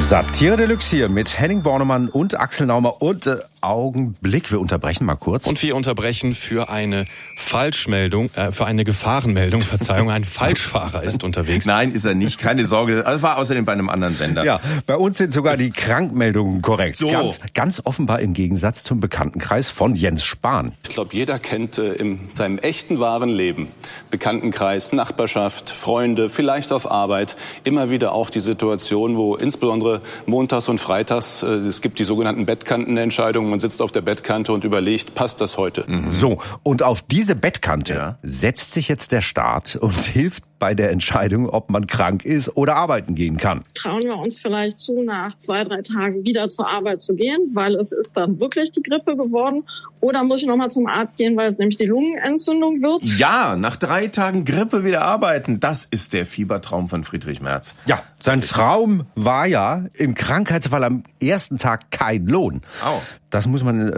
Satire Deluxe hier mit Henning Bornemann und Axel Naumer und Augenblick, wir unterbrechen mal kurz. Und wir unterbrechen für eine Falschmeldung, für eine Gefahrenmeldung, Verzeihung, ein Falschfahrer ist unterwegs. Nein, ist er nicht, keine Sorge, das war außerdem bei einem anderen Sender. Ja, bei uns sind sogar die Krankmeldungen korrekt. So. Ganz offenbar im Gegensatz zum Bekanntenkreis von Jens Spahn. Ich glaube, jeder kennt in seinem echten, wahren Leben, Bekanntenkreis, Nachbarschaft, Freunde, vielleicht auf Arbeit, immer wieder auch die Situation, wo insbesondere montags und freitags, es gibt die sogenannten Bettkantenentscheidungen, man sitzt auf der Bettkante und überlegt, passt das heute? So, und auf diese Bettkante setzt sich jetzt der Staat und hilft bei der Entscheidung, ob man krank ist oder arbeiten gehen kann. Trauen wir uns vielleicht zu, nach 2-3 Tagen wieder zur Arbeit zu gehen, weil es ist dann wirklich die Grippe geworden? Oder muss ich nochmal zum Arzt gehen, weil es nämlich die Lungenentzündung wird? Ja, nach 3 Tagen Grippe wieder arbeiten, das ist der Fiebertraum von Friedrich Merz. Ja, sein Traum war ja im Krankheitsfall am ersten Tag kein Lohn. Au. Das muss man,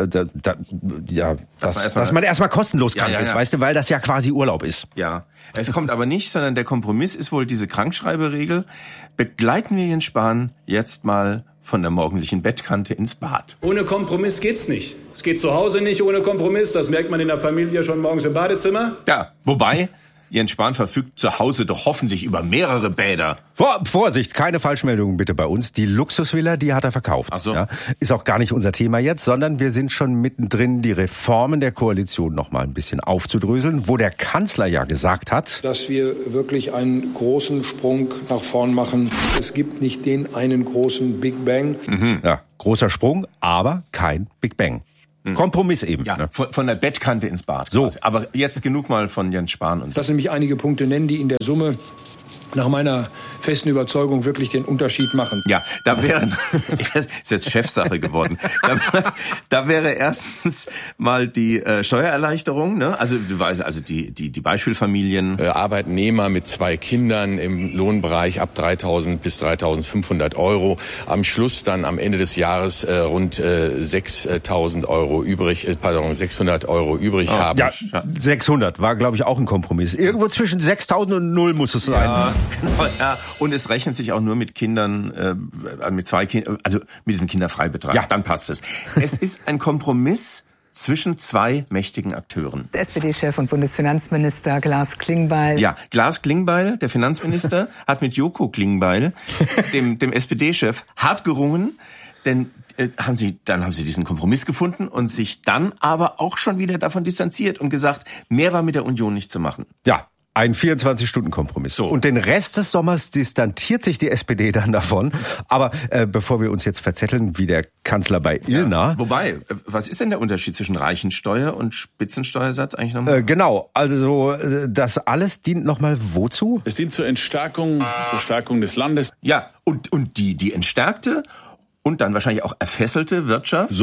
dass man erstmal kostenlos krank ist, weißt du, weil das ja quasi Urlaub ist. Ja, es kommt aber nicht, sondern der Kompromiss ist wohl diese Krankschreiberegel. Begleiten wir Jens Spahn jetzt mal von der morgendlichen Bettkante ins Bad. Ohne Kompromiss geht's nicht. Es geht zu Hause nicht ohne Kompromiss. Das merkt man in der Familie schon morgens im Badezimmer. Ja, wobei Jens Spahn verfügt zu Hause doch hoffentlich über mehrere Bäder. Vorsicht, keine Falschmeldungen bitte bei uns. Die Luxusvilla, die hat er verkauft. Ach so. Ja, ist auch gar nicht unser Thema jetzt, sondern wir sind schon mittendrin, die Reformen der Koalition noch mal ein bisschen aufzudröseln, wo der Kanzler ja gesagt hat, dass wir wirklich einen großen Sprung nach vorn machen. Es gibt nicht den einen großen Big Bang. Ja, großer Sprung, aber kein Big Bang. Kompromiss eben. Ja, ne? von der Bettkante ins Bad. So. Quasi. Aber jetzt genug mal von Jens Spahn und so. Lass mich einige Punkte nennen, die in der Summe nach meiner festen Überzeugung wirklich den Unterschied machen. Ja, da wären, ist jetzt Chefsache geworden. Da wäre erstens mal die Steuererleichterung, ne? Also du weißt, also die Beispielfamilien. Arbeitnehmer mit 2 Kindern im Lohnbereich ab 3.000 bis 3.500 Euro. Am Schluss dann am Ende des Jahres rund 600 Euro übrig haben. Ja, 600 war, glaube ich, auch ein Kompromiss. Irgendwo zwischen 6.000 und 0 muss es sein. Ja, genau, ja. Und es rechnet sich auch nur mit Kindern, mit 2 Kindern, also mit diesem Kinderfreibetrag. Ja. Dann passt es. Es ist ein Kompromiss zwischen 2 mächtigen Akteuren. Der SPD-Chef und Bundesfinanzminister Klaas Klingbeil. Ja, Klaas Klingbeil, der Finanzminister, hat mit Joko Klingbeil, dem SPD-Chef, hart gerungen, denn haben sie diesen Kompromiss gefunden und sich dann aber auch schon wieder davon distanziert und gesagt, mehr war mit der Union nicht zu machen. Ja. Ein 24-Stunden-Kompromiss. So. Und den Rest des Sommers distanziert sich die SPD dann davon. Aber bevor wir uns jetzt verzetteln, wie der Kanzler bei Ilna. Ja, wobei, was ist denn der Unterschied zwischen Reichensteuer und Spitzensteuersatz eigentlich nochmal? Genau, also das alles dient nochmal wozu? Es dient zur Stärkung des Landes. Ja, und die entstärkte und dann wahrscheinlich auch erfesselte Wirtschaft,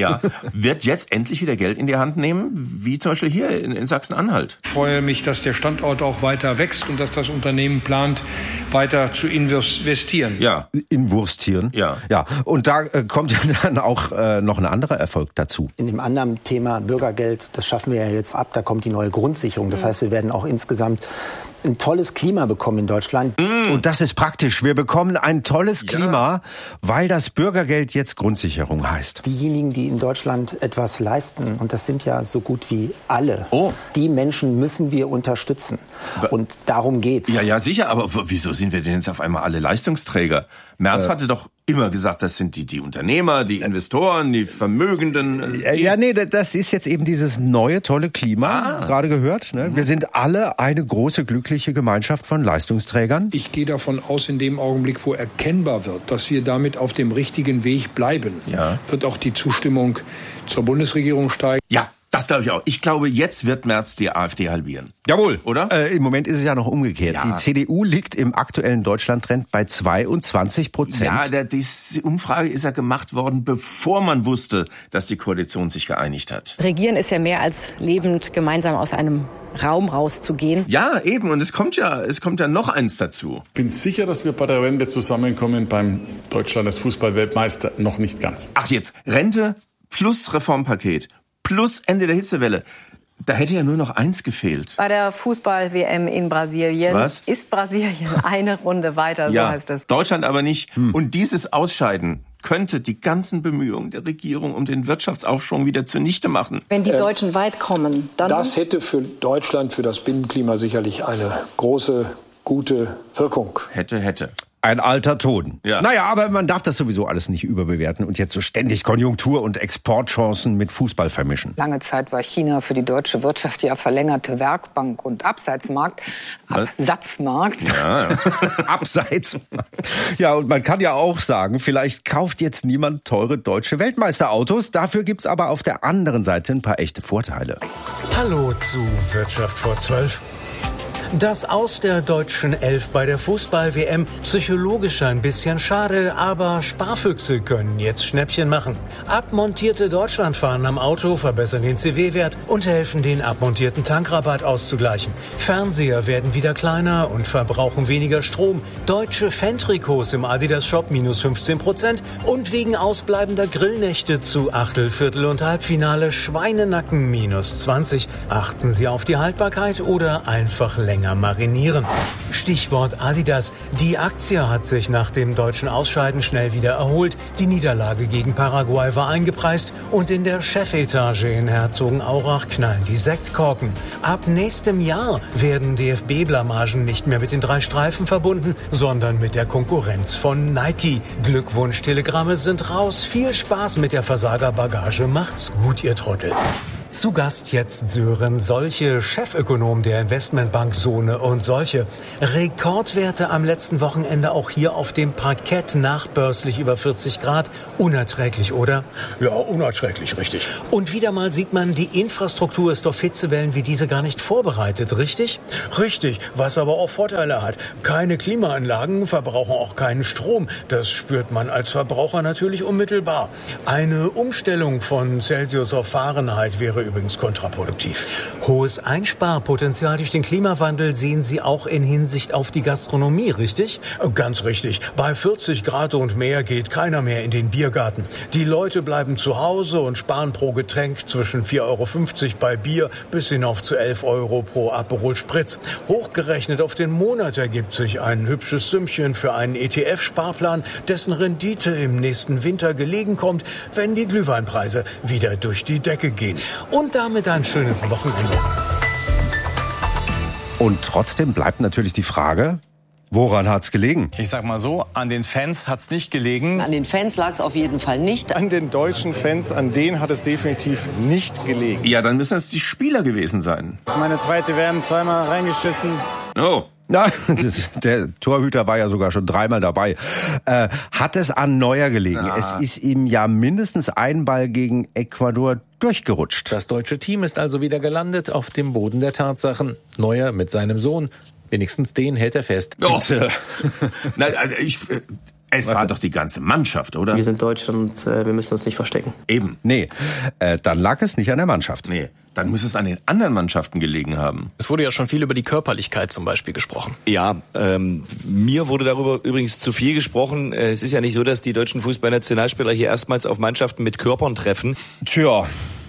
wird jetzt endlich wieder Geld in die Hand nehmen, wie zum Beispiel hier in Sachsen-Anhalt. Ich freue mich, dass der Standort auch weiter wächst und dass das Unternehmen plant, weiter zu investieren. Ja. Investieren? Ja. Ja, und da kommt ja dann auch noch ein anderer Erfolg dazu. In dem anderen Thema Bürgergeld, das schaffen wir ja jetzt ab, da kommt die neue Grundsicherung. Das heißt, wir werden auch insgesamt ein tolles Klima bekommen in Deutschland. Und das ist praktisch. Wir bekommen ein tolles Klima, weil das Bürgergeld jetzt Grundsicherung heißt. Diejenigen, die in Deutschland etwas leisten, und das sind ja so gut wie alle, die Menschen müssen wir unterstützen. Und darum geht's. Ja, sicher, aber wieso sind wir denn jetzt auf einmal alle Leistungsträger? Merz hatte doch immer gesagt, das sind die Unternehmer, die Investoren, die Vermögenden. Das ist jetzt eben dieses neue, tolle Klima, gerade gehört. Ne? Wir sind alle eine große, glückliche Gemeinschaft von Leistungsträgern. Ich gehe davon aus, in dem Augenblick, wo erkennbar wird, dass wir damit auf dem richtigen Weg bleiben, wird auch die Zustimmung zur Bundesregierung steigen. Ja. Das glaube ich auch. Ich glaube, jetzt wird Merz die AfD halbieren. Jawohl. Oder? Im Moment ist es ja noch umgekehrt. Ja. Die CDU liegt im aktuellen Deutschland-Trend bei 22%. Ja, diese Umfrage ist ja gemacht worden, bevor man wusste, dass die Koalition sich geeinigt hat. Regieren ist ja mehr als lebend gemeinsam aus einem Raum rauszugehen. Ja, eben. Und es kommt ja noch eins dazu. Ich bin sicher, dass wir bei der Rente zusammenkommen beim Deutschland als Fußballweltmeister. Noch nicht ganz. Ach jetzt, Rente plus Reformpaket plus Ende der Hitzewelle. Da hätte ja nur noch eins gefehlt. Bei der Fußball-WM in Brasilien ist Brasilien eine Runde weiter, so heißt es. Deutschland aber nicht. Und dieses Ausscheiden könnte die ganzen Bemühungen der Regierung um den Wirtschaftsaufschwung wieder zunichte machen. Wenn die Deutschen weit kommen, dann... Das hätte für Deutschland, für das Binnenklima sicherlich eine große, gute Wirkung. Hätte. Ein alter Ton. Ja. Naja, aber man darf das sowieso alles nicht überbewerten und jetzt so ständig Konjunktur- und Exportchancen mit Fußball vermischen. Lange Zeit war China für die deutsche Wirtschaft ja verlängerte Werkbank und Absatzmarkt. Ja. Abseitsmarkt. Ja, und man kann ja auch sagen, vielleicht kauft jetzt niemand teure deutsche Weltmeisterautos. Dafür gibt's aber auf der anderen Seite ein paar echte Vorteile. Hallo zu Wirtschaft vor 12. Das Aus der deutschen Elf bei der Fußball-WM psychologisch ein bisschen schade, aber Sparfüchse können jetzt Schnäppchen machen. Abmontierte Deutschlandfahnen am Auto verbessern den CW-Wert und helfen, den abmontierten Tankrabatt auszugleichen. Fernseher werden wieder kleiner und verbrauchen weniger Strom. Deutsche Fan-Trikots im Adidas-Shop minus 15% und wegen ausbleibender Grillnächte zu Achtel-, Viertel- und Halbfinale Schweinenacken minus 20. Achten Sie auf die Haltbarkeit oder einfach länger marinieren. Stichwort Adidas. Die Aktie hat sich nach dem deutschen Ausscheiden schnell wieder erholt. Die Niederlage gegen Paraguay war eingepreist und in der Chefetage in Herzogenaurach knallen die Sektkorken. Ab nächstem Jahr werden DFB-Blamagen nicht mehr mit den 3 Streifen verbunden, sondern mit der Konkurrenz von Nike. Glückwunsch-Telegramme sind raus. Viel Spaß mit der Versagerbagage. Macht's gut, ihr Trottel. Zu Gast jetzt Sören Solche, Chefökonom der Investmentbank Sohne und Solche. Rekordwerte am letzten Wochenende auch hier auf dem Parkett, nachbörslich über 40 Grad. Unerträglich, oder? Ja, unerträglich, richtig. Und wieder mal sieht man, die Infrastruktur ist auf Hitzewellen wie diese gar nicht vorbereitet, richtig? Richtig, was aber auch Vorteile hat. Keine Klimaanlagen verbrauchen auch keinen Strom. Das spürt man als Verbraucher natürlich unmittelbar. Eine Umstellung von Celsius auf Fahrenheit wäre übrigens kontraproduktiv. Hohes Einsparpotenzial durch den Klimawandel sehen Sie auch in Hinsicht auf die Gastronomie, richtig? Ganz richtig. Bei 40 Grad und mehr geht keiner mehr in den Biergarten. Die Leute bleiben zu Hause und sparen pro Getränk zwischen 4,50 € bei Bier bis hinauf zu 11 € pro Aperol Spritz. Hochgerechnet auf den Monat ergibt sich ein hübsches Sümmchen für einen ETF-Sparplan, dessen Rendite im nächsten Winter gelegen kommt, wenn die Glühweinpreise wieder durch die Decke gehen. Und damit ein schönes Wochenende. Und trotzdem bleibt natürlich die Frage, woran hat's gelegen? Ich sag mal so, an den Fans hat's nicht gelegen. An den Fans lag es auf jeden Fall nicht. An den deutschen Fans, an denen hat es definitiv nicht gelegen. Ja, dann müssen es die Spieler gewesen sein. Meine zweite WM, zweimal reingeschissen. Oh. Nein, der Torhüter war ja sogar schon 3-mal dabei. Hat es an Neuer gelegen? Ja. Es ist ihm ja mindestens ein Ball gegen Ecuador durchgerutscht. Das deutsche Team ist also wieder gelandet auf dem Boden der Tatsachen. Neuer mit seinem Sohn. Wenigstens den hält er fest. Oh. Nein, also es war doch die ganze Mannschaft, oder? Wir sind Deutschland und wir müssen uns nicht verstecken. Eben. Nee, dann lag es nicht an der Mannschaft. Nee, dann muss es an den anderen Mannschaften gelegen haben. Es wurde ja schon viel über die Körperlichkeit zum Beispiel gesprochen. Ja, mir wurde darüber übrigens zu viel gesprochen. Es ist ja nicht so, dass die deutschen Fußballnationalspieler hier erstmals auf Mannschaften mit Körpern treffen. Tja.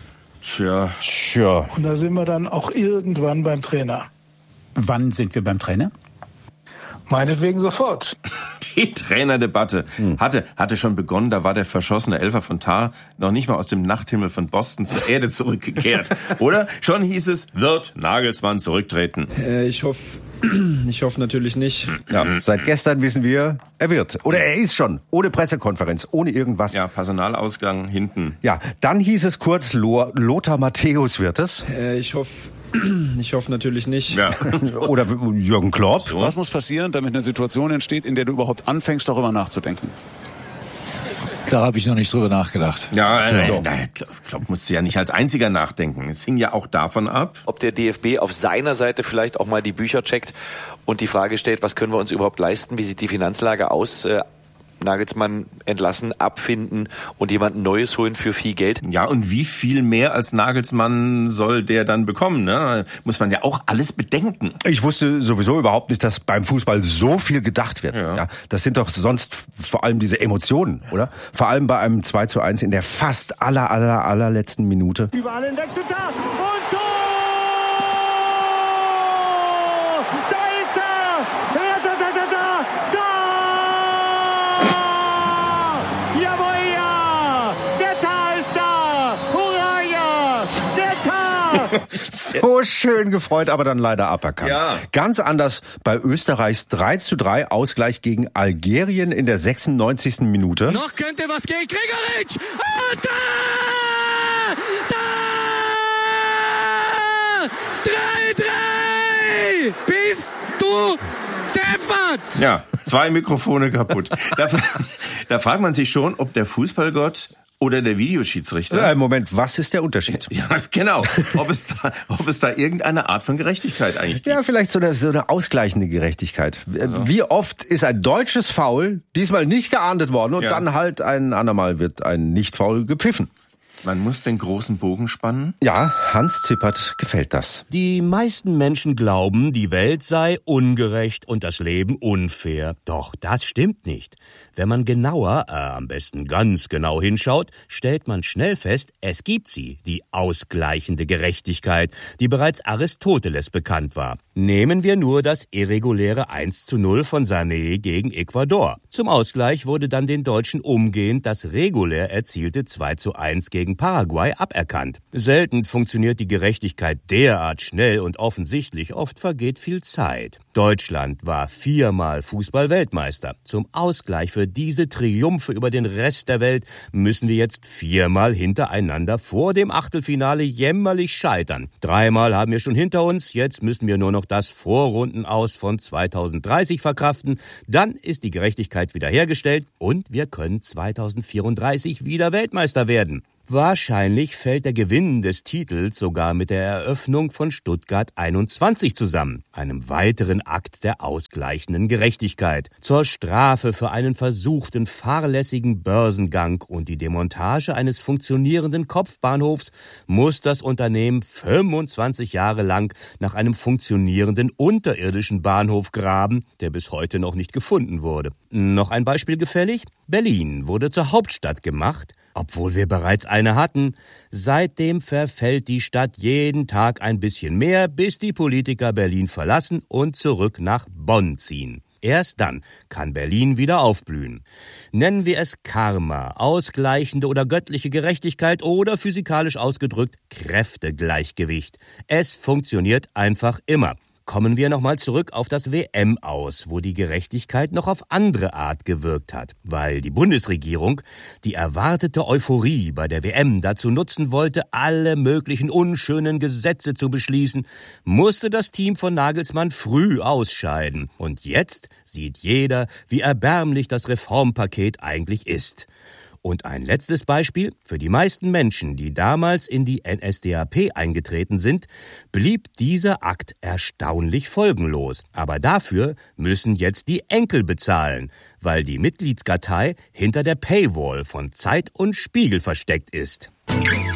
Und da sind wir dann auch irgendwann beim Trainer. Wann sind wir beim Trainer? Meinetwegen sofort. Die Trainerdebatte hatte schon begonnen. Da war der verschossene Elfer von Tarr noch nicht mal aus dem Nachthimmel von Boston zur Erde zurückgekehrt. Oder? Schon hieß es, wird Nagelsmann zurücktreten. Ich hoffe natürlich nicht. Ja, seit gestern wissen wir, er wird. Oder er ist schon. Ohne Pressekonferenz, ohne irgendwas. Ja, Personalausgang hinten. Ja, dann hieß es kurz, Lothar Matthäus wird es. Ich hoffe natürlich nicht. Ja. Oder Jürgen Klopp. So. Was muss passieren, damit eine Situation entsteht, in der du überhaupt anfängst, darüber nachzudenken? Da habe ich noch nicht drüber nachgedacht. Ja, Klopp musste ja nicht als einziger nachdenken. Es hing ja auch davon ab, ob der DFB auf seiner Seite vielleicht auch mal die Bücher checkt und die Frage stellt, was können wir uns überhaupt leisten? Wie sieht die Finanzlage aus? Nagelsmann entlassen, abfinden und jemanden Neues holen für viel Geld. Ja, und wie viel mehr als Nagelsmann soll der dann bekommen? Ne? Muss man ja auch alles bedenken. Ich wusste sowieso überhaupt nicht, dass beim Fußball so viel gedacht wird. Ja, das sind doch sonst vor allem diese Emotionen, oder? Vor allem bei einem 2:1 in der fast allerletzten Minute. Überall hinweg zu Tat und Tor! So schön gefreut, aber dann leider aberkannt. Ja. Ganz anders bei Österreichs 3:3 Ausgleich gegen Algerien in der 96. Minute. Noch könnte was gehen. Gregoritsch! Und da! 3-3! Bist du deppert! Ja, 2 Mikrofone kaputt. Da fragt man sich schon, ob der Fußballgott oder der Videoschiedsrichter. Moment, was ist der Unterschied? Ja, genau. Ob es da irgendeine Art von Gerechtigkeit eigentlich gibt. Ja, vielleicht so eine ausgleichende Gerechtigkeit. Also. Wie oft ist ein deutsches Foul diesmal nicht geahndet worden und dann halt ein andermal wird ein Nicht-Foul gepfiffen? Man muss den großen Bogen spannen. Ja, Hans Zippert gefällt das. Die meisten Menschen glauben, die Welt sei ungerecht und das Leben unfair. Doch das stimmt nicht. Wenn man genauer, am besten ganz genau hinschaut, stellt man schnell fest, es gibt sie, die ausgleichende Gerechtigkeit, die bereits Aristoteles bekannt war. Nehmen wir nur das irreguläre 1:0 von Sané gegen Ecuador. Zum Ausgleich wurde dann den Deutschen umgehend das regulär erzielte 2:1 gegen Paraguay aberkannt. Selten funktioniert die Gerechtigkeit derart schnell und offensichtlich, oft vergeht viel Zeit. Deutschland war 4-mal Fußball-Weltmeister. Zum Ausgleich für diese Triumphe über den Rest der Welt müssen wir jetzt 4-mal hintereinander vor dem Achtelfinale jämmerlich scheitern. 3-mal haben wir schon hinter uns, jetzt müssen wir nur noch das Vorrundenaus von 2030 verkraften. Dann ist die Gerechtigkeit wiederhergestellt und wir können 2034 wieder Weltmeister werden. Wahrscheinlich fällt der Gewinn des Titels sogar mit der Eröffnung von Stuttgart 21 zusammen, einem weiteren Akt der ausgleichenden Gerechtigkeit. Zur Strafe für einen versuchten fahrlässigen Börsengang und die Demontage eines funktionierenden Kopfbahnhofs muss das Unternehmen 25 Jahre lang nach einem funktionierenden unterirdischen Bahnhof graben, der bis heute noch nicht gefunden wurde. Noch ein Beispiel gefällig? Berlin wurde zur Hauptstadt gemacht, obwohl wir bereits eine hatten. Seitdem verfällt die Stadt jeden Tag ein bisschen mehr, bis die Politiker Berlin verlassen und zurück nach Bonn ziehen. Erst dann kann Berlin wieder aufblühen. Nennen wir es Karma, ausgleichende oder göttliche Gerechtigkeit oder physikalisch ausgedrückt Kräftegleichgewicht. Es funktioniert einfach immer. Kommen wir nochmal zurück auf das WM-Aus, wo die Gerechtigkeit noch auf andere Art gewirkt hat. Weil die Bundesregierung die erwartete Euphorie bei der WM dazu nutzen wollte, alle möglichen unschönen Gesetze zu beschließen, musste das Team von Nagelsmann früh ausscheiden. Und jetzt sieht jeder, wie erbärmlich das Reformpaket eigentlich ist. Und ein letztes Beispiel: Für die meisten Menschen, die damals in die NSDAP eingetreten sind, blieb dieser Akt erstaunlich folgenlos. Aber dafür müssen jetzt die Enkel bezahlen, weil die Mitgliedskartei hinter der Paywall von Zeit und Spiegel versteckt ist.